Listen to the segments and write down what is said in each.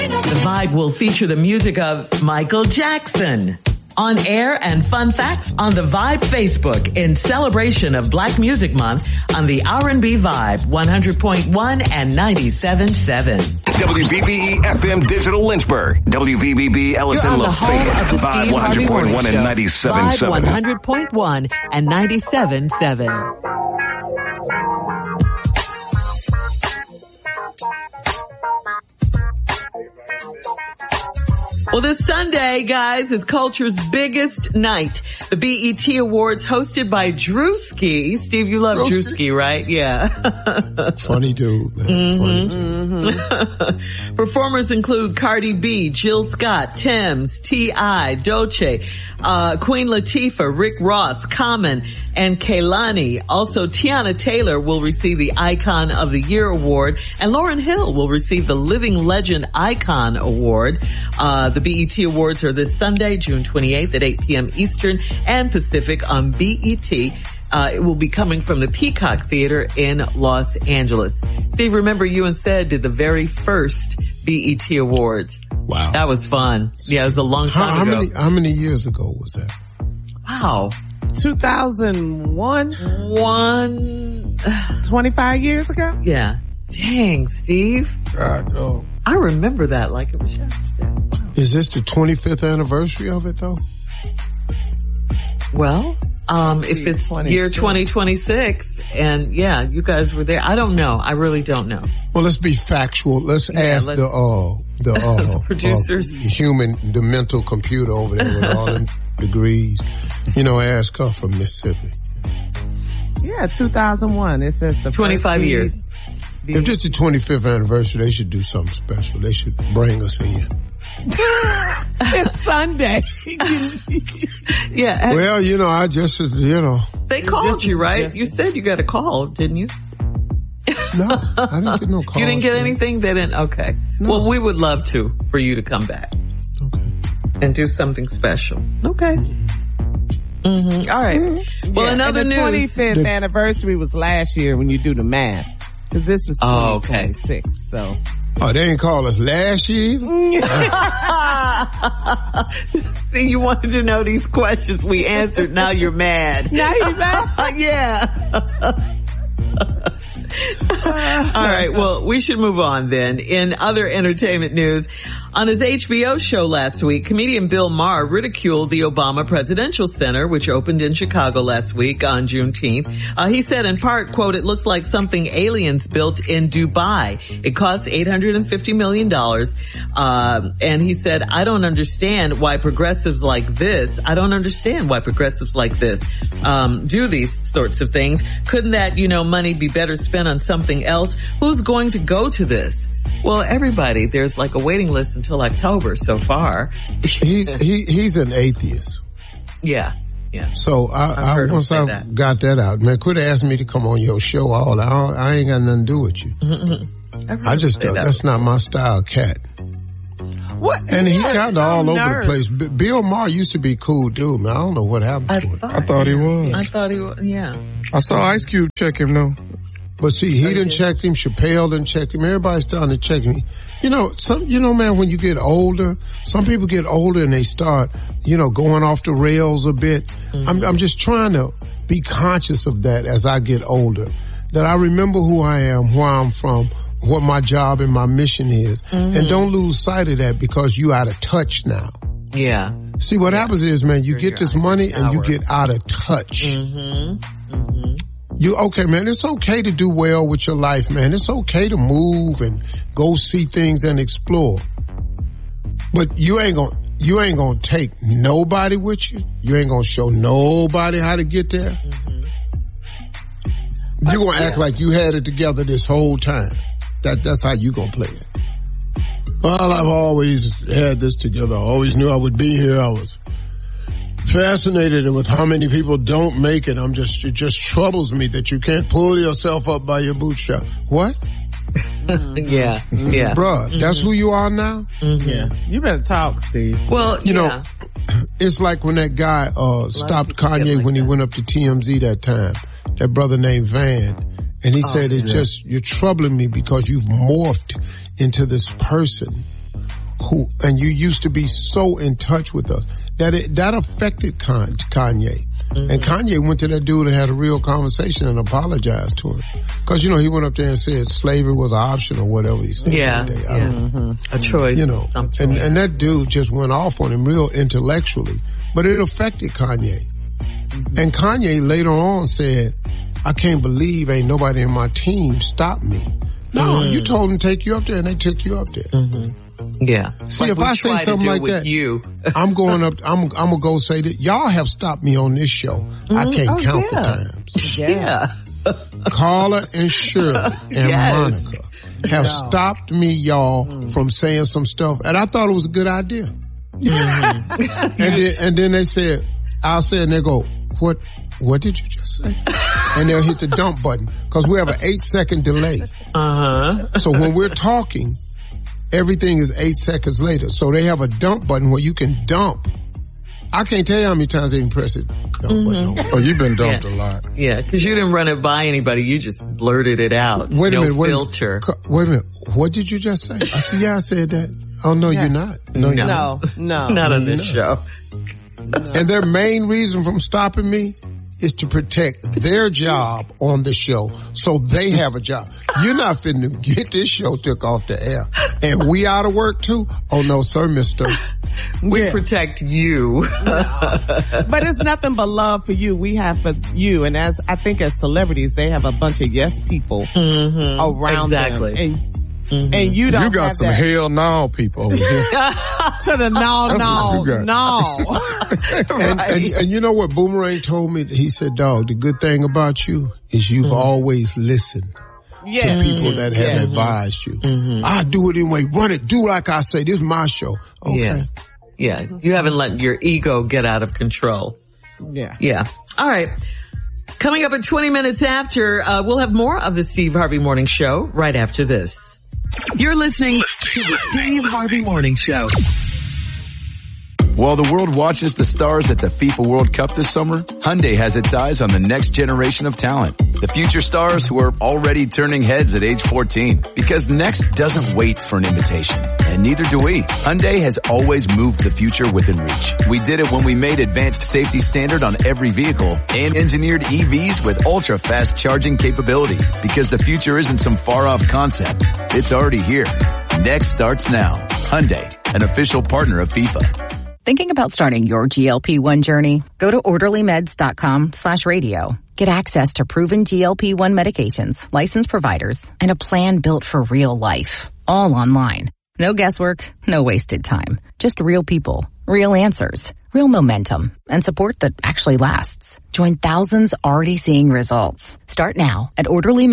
The Vibe will feature the music of Michael Jackson. On air and fun facts on the Vibe Facebook in celebration of Black Music Month on the R&B Vibe 100.1 and 97.7. WVBE FM Digital Lynchburg. WVBB Ellison Lafayette. Vibe 100.1 and 97.7. Vibe 100.1 and 97.7. Well, this Sunday, guys, is culture's biggest night. The BET Awards hosted by Drewski. Steve, you love Drewski, right? Yeah. Funny dude, man. Funny dude. Performers include Cardi B, Jill Scott, Tems, T.I., Dolce, Queen Latifah, Rick Ross, Common, and Kehlani. Also, Tiana Taylor will receive the Icon of the Year award, and Lauryn Hill will receive the Living Legend Icon award. The BET Awards are this Sunday, June 28th at 8 p.m. Eastern and Pacific on BET. It will be coming from the Peacock Theater in Los Angeles. Steve, remember you and Sid did the very first BET Awards. Wow. That was fun. Yeah, it was a long time ago. How many years ago was that? Wow. 2001. 25 years ago? Yeah. Dang, Steve. God, oh. I remember that like it was yesterday. Wow. Is this the 25th anniversary of it though? Well, if it's year 2026 and yeah, you guys were there. I don't know. I really don't know. Well, let's be factual. Let's ask the producers, the mental computer over there with all them degrees. You know, ask her from Mississippi. Yeah, 2001. It says the 25 years. If it's the 25th anniversary, they should do something special. They should bring us in. It's Sunday. Yeah. Well, you know, I just, you know. They called you, right? You said you got a call, didn't you? No, I didn't get no call. You didn't get anything? They didn't? Okay. No. Well, we would love for you to come back. Okay. And do something special. Okay. Mm-hmm. All right. Mm-hmm. Well, another news. The 25th anniversary was last year when you do the math. Cause this is 2026, so. Oh, they didn't call us last year either? See, you wanted to know these questions. We answered. Now you're mad. Now you're mad? Yeah. All right. Well, we should move on then. In other entertainment news, on his HBO show last week, comedian Bill Maher ridiculed the Obama Presidential Center, which opened in Chicago last week on Juneteenth. He said in part, quote, "It looks like something aliens built in Dubai. It costs $850 million. And he said, I don't understand why progressives like this do these sorts of things. Couldn't that, money be better spent on something else? Who's going to go to this?" Well, everybody, there's like a waiting list until October so far. He's an atheist. Yeah. Yeah. So I once I got that out, man, quit asking me to come on your show all. I ain't got nothing to do with you. Mm-hmm. I just that's not my style, cat. What? And he got all over the place. Bill Maher used to be a cool dude, man. I don't know what happened to him. I thought he was. I thought he was. Yeah. I saw Ice Cube check him though. But see, he didn't check him. Chappelle didn't check him. Everybody's starting to check him. Man, when you get older, some people get older and they start, going off the rails a bit. Mm-hmm. I'm just trying to be conscious of that as I get older. That I remember who I am, where I'm from, what my job and my mission is. Mm-hmm. And don't lose sight of that because you out of touch now. Yeah. See, what happens is, man, you get this money and you get out of touch. Mm-hmm. Mm-hmm. Okay, man, it's okay to do well with your life, man. It's okay to move and go see things and explore. But you ain't gonna take nobody with you. You ain't gonna show nobody how to get there. Mm-hmm. You're gonna act like you had it together this whole time. That's how you gonna play it. Well, I've always had this together. I always knew I would be here. I was fascinated with how many people don't make it. It just troubles me that you can't pull yourself up by your bootstrap. What? Yeah. Bruh, that's who you are now? Mm-hmm. Yeah. You better talk, Steve. Well, it's like when that guy, stopped Kanye when he went up to TMZ that time, that brother named Van. And he said, you're troubling me because you've morphed into this person and you used to be so in touch with us, that affected Kanye. Mm-hmm. And Kanye went to that dude and had a real conversation and apologized to him. Cause he went up there and said slavery was an option or whatever he said. Yeah. A choice. And that dude just went off on him real intellectually, but it affected Kanye. Mm-hmm. And Kanye later on said, I can't believe ain't nobody in my team stopped me. No, you told them to take you up there and they took you up there. Mm-hmm. Yeah. See, if I say something like that, I'm going up, I'm going to go say that y'all have stopped me on this show. Mm-hmm. I can't count the times. Yeah. Carla and Shirley and Monica have stopped me, y'all, from saying some stuff. And I thought it was a good idea. Mm-hmm. and then they said, I'll say, and they go, what did you just say? And they'll hit the dump button because we have an 8-second delay. So when we're talking, everything is 8 seconds later. So they have a dump button where you can dump. I can't tell you how many times they didn't press it. Dump button. Oh, you've been dumped a lot. Yeah, because you didn't run it by anybody. You just blurted it out. Wait a minute. Filter. Wait a minute. What did you just say? I see. Yeah, I said that. Oh, no, you're not. No, you're not. No. Not on this show. No. And their main reason from stopping me is to protect their job on the show so they have a job. You're not finna get this show took off the air. And we out of work too? Oh no, sir, mister. We protect you. But it's nothing but love for you. We have for you. And as celebrities, they have a bunch of yes people around them. And you don't. You got some hell no people over here. To the no. Right. And you know what Boomerang told me? He said, dog, the good thing about you is you've always listened to people that have advised you. I do it anyway. Run it. Do like I say. This is my show. Okay. Yeah. You haven't let your ego get out of control. Yeah. All right. Coming up at 20 minutes after, we'll have more of the Steve Harvey Morning Show right after this. You're listening to the Steve Harvey Morning Show. While the world watches the stars at the FIFA World Cup this summer, Hyundai has its eyes on the next generation of talent. The future stars who are already turning heads at age 14. Because next doesn't wait for an invitation. And neither do we. Hyundai has always moved the future within reach. We did it when we made advanced safety standard on every vehicle and engineered EVs with ultra-fast charging capability. Because the future isn't some far-off concept. It's already here. Next starts now. Hyundai, an official partner of FIFA. Thinking about starting your GLP-1 journey? Go to orderlymeds.com/radio. Get access to proven GLP-1 medications, licensed providers, and a plan built for real life. All online. No guesswork, no wasted time. Just real people, real answers, real momentum, and support that actually lasts. Join thousands already seeing results. Start now at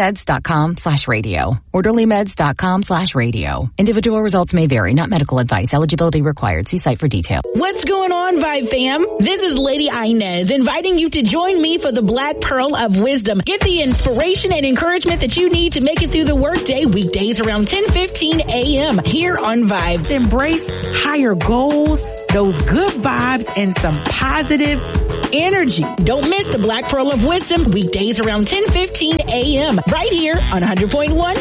orderlymeds.com/radio. orderlymeds.com/radio. Individual results may vary, not medical advice. Eligibility required. See site for detail. What's going on, Vibe fam? This is Lady Inez inviting you to join me for the Black Pearl of Wisdom. Get the inspiration and encouragement that you need to make it through the workday weekdays around 10:15 a.m. here on Vibe. To embrace higher goals, those good vibes, and some positive energy. Don't miss the Black Pearl of Wisdom weekdays around 10:15 a.m. right here on 100.1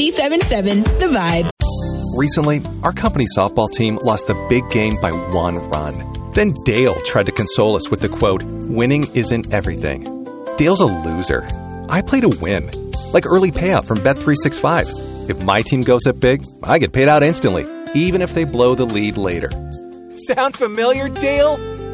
97.7 The Vibe. Recently, our company softball team lost the big game by 1 run. Then Dale tried to console us with the quote, "Winning isn't everything." Dale's a loser. I play to win. Like early payout from Bet365. If my team goes up big, I get paid out instantly, even if they blow the lead later. Sound familiar, Dale?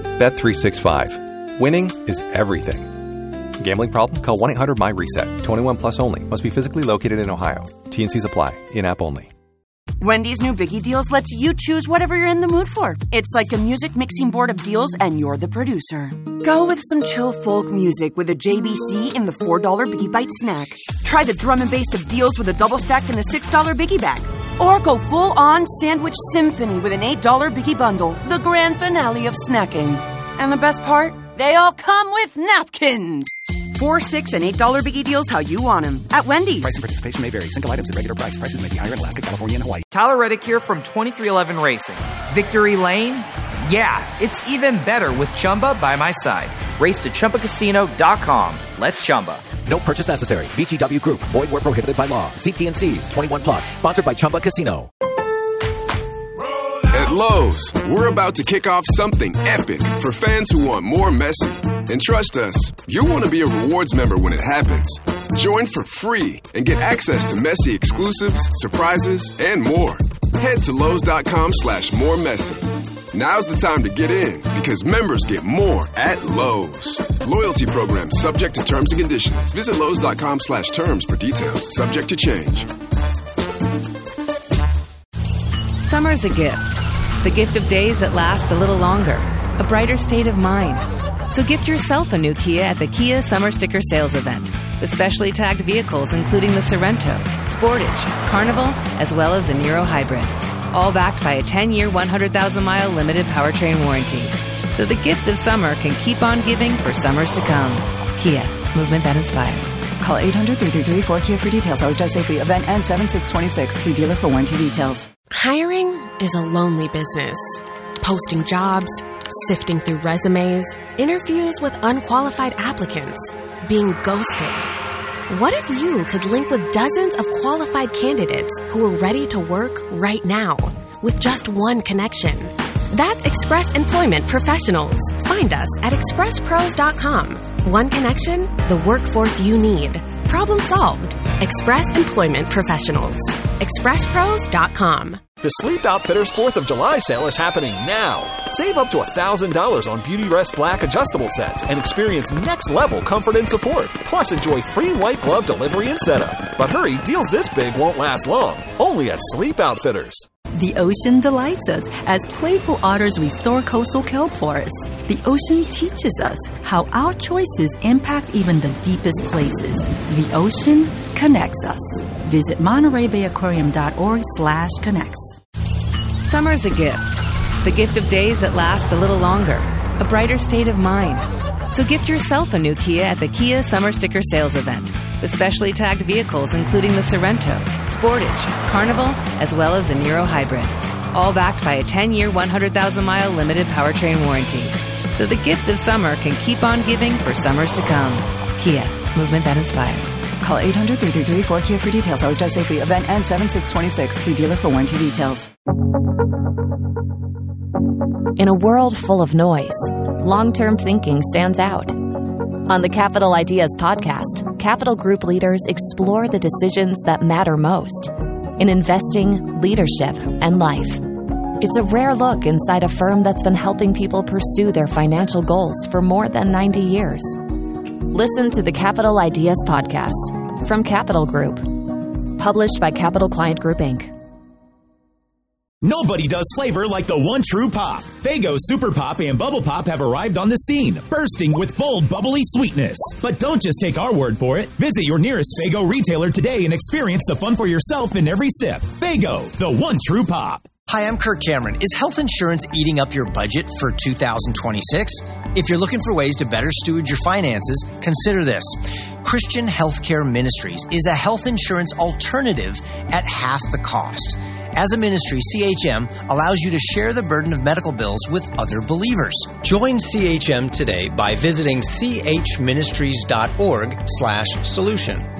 Bet365. Winning is everything. Gambling problem? Call 1-800-MY-RESET. 21 plus only. Must be physically located in Ohio. T&Cs apply. In-app only. Wendy's new Biggie Deals lets you choose whatever you're in the mood for. It's like a music mixing board of deals and you're the producer. Go with some chill folk music with a JBC in the $4 Biggie Bite snack. Try the drum and bass of deals with a double stack in the $6 Biggie Bag. Or go full-on sandwich symphony with an $8 Biggie Bundle, the grand finale of snacking. And the best part? They all come with napkins. $4, $6, and $8 Biggie Deals how you want them at Wendy's. Price and participation may vary. Single items at regular price. Prices may be higher in Alaska, California, and Hawaii. Tyler Reddick here from 2311 Racing. Victory Lane? Yeah, it's even better with Chumba by my side. Race to ChumbaCasino.com. Let's Chumba. No purchase necessary. VGW Group. Void where prohibited by law. See T&Cs. 21 plus. Sponsored by Chumba Casino. At Lowe's, we're about to kick off something epic for fans who want more Messi. And trust us, you'll want to be a rewards member when it happens. Join for free and get access to Messi exclusives, surprises, and more. Head to Lowe's.com/more Messi. Now's the time to get in because members get more at Lowe's. Loyalty program subject to terms and conditions. Visit Lowe's.com/terms for details. Subject to change. Summer's a gift. The gift of days that last a little longer. A brighter state of mind. So gift yourself a new Kia at the Kia Summer Sticker Sales Event. With specially tagged vehicles including the Sorento, Sportage, Carnival, as well as the Niro Hybrid. All backed by a 10-year, 100,000-mile limited powertrain warranty. So the gift of summer can keep on giving for summers to come. Kia, movement that inspires. Call 800-333-4KIA for details. Always drive safely. Event ends 7/6/26. See dealer for warranty details. Hiring is a lonely business. Posting jobs, sifting through resumes, interviews with unqualified applicants, being ghosted. What if you could link with dozens of qualified candidates who are ready to work right now with just one connection? That's Express Employment Professionals. Find us at expresspros.com. One connection, the workforce you need. Problem solved. Express Employment Professionals. expresspros.com. The Sleep Outfitters 4th of July sale is happening now. Save up to $1,000 on Beautyrest Black adjustable sets and experience next-level comfort and support. Plus, enjoy free white glove delivery and setup. But hurry, deals this big won't last long. Only at Sleep Outfitters. The ocean delights us as playful otters restore coastal kelp forests. The ocean teaches us how our choices impact even the deepest places. The ocean connects us. Visit MontereyBayAquarium.org/connects. Summer's a gift. The gift of days that last a little longer. A brighter state of mind. So gift yourself a new Kia at the Kia Summer Sticker Sales Event. With specially tagged vehicles including the Sorento, Sportage, Carnival, as well as the Niro Hybrid. All backed by a 10-year, 100,000-mile limited powertrain warranty. So the gift of summer can keep on giving for summers to come. Kia, movement that inspires. Call 800-333-4KIA for details. Always drive safely. Event ends 7/6/26. See dealer for warranty details. In a world full of noise, long-term thinking stands out. On the Capital Ideas podcast, Capital Group leaders explore the decisions that matter most in investing, leadership, and life. It's a rare look inside a firm that's been helping people pursue their financial goals for more than 90 years. Listen to the Capital Ideas podcast from Capital Group, published by Capital Client Group, Inc. Nobody does flavor like the one true pop. Faygo Super Pop and Bubble Pop have arrived on the scene, bursting with bold, bubbly sweetness. But don't just take our word for it. Visit your nearest Faygo retailer today and experience the fun for yourself in every sip. Faygo, the one true pop. Hi, I'm Kirk Cameron. Is health insurance eating up your budget for 2026? If you're looking for ways to better steward your finances, consider this. Christian Healthcare Ministries is a health insurance alternative at half the cost. As a ministry, CHM allows you to share the burden of medical bills with other believers. Join CHM today by visiting chministries.org/solution.